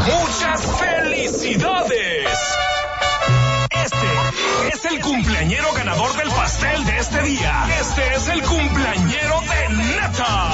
¡Muchas felicidades! Este es el cumpleañero ganador del pastel de este día. Este es el cumpleañero de Neta.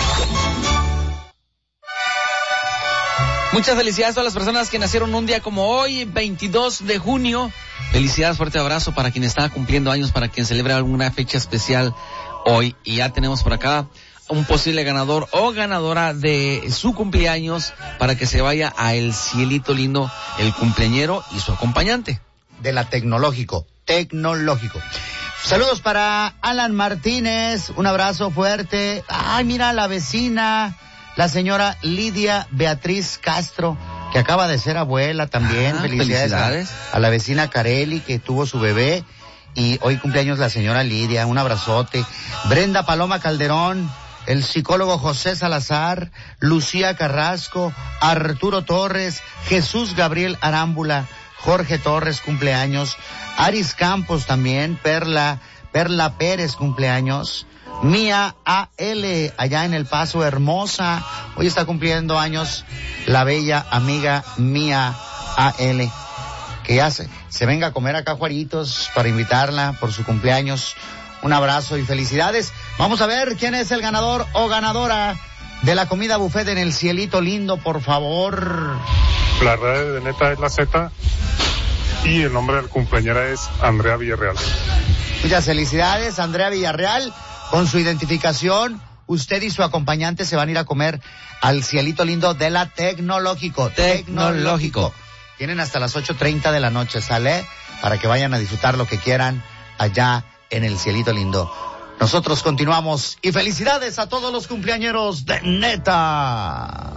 Muchas felicidades a todas las personas que nacieron un día como hoy, 22 de junio. Felicidades, fuerte abrazo para quien está cumpliendo años, para quien celebra alguna fecha especial hoy. Y ya tenemos por acá un posible ganador o ganadora de su cumpleaños para que se vaya a el cielito lindo, el cumpleañero y su acompañante. De la Tecnológico. Saludos para Alan Martínez, un abrazo fuerte. Ay, mira, la vecina, la señora Lidia Beatriz Castro, que acaba de ser abuela también. Felicidades. A la vecina Carelli, que tuvo su bebé, y hoy cumpleaños la señora Lidia, un abrazote. Brenda Paloma Calderón, el psicólogo José Salazar, Lucía Carrasco, Arturo Torres, Jesús Gabriel Arámbula, Jorge Torres, cumpleaños. Aris Campos también, Perla Pérez, cumpleaños. Mía A.L., allá en El Paso, hermosa. Hoy está cumpliendo años la bella amiga Mía A.L., que ya se venga a comer acá a Juaritos para invitarla por su cumpleaños. Un abrazo y felicidades. Vamos a ver quién es el ganador o ganadora de la comida buffet en el cielito lindo, por favor. La red de Neta es la Z y el nombre del cumpleañera es Andrea Villarreal. Muchas felicidades, Andrea Villarreal. Con su identificación, usted y su acompañante se van a ir a comer al cielito lindo de la Tecnológico. Tienen hasta las 8:30 de la noche, ¿sale? Para que vayan a disfrutar lo que quieran allá en el cielito lindo. Nosotros continuamos y felicidades a todos los cumpleañeros de Neta.